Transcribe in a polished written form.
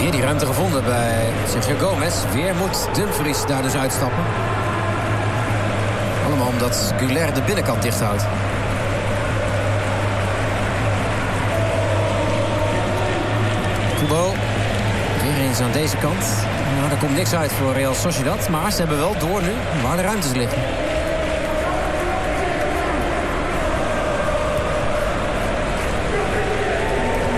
Weer die ruimte gevonden bij Sergio Gomez. Weer moet Dumfries daar dus uitstappen. Allemaal omdat Güler de binnenkant dicht houdt. Kubo. Weer eens aan deze kant. Nou, er komt niks uit voor Real Sociedad. Maar ze hebben wel door nu waar de ruimtes liggen.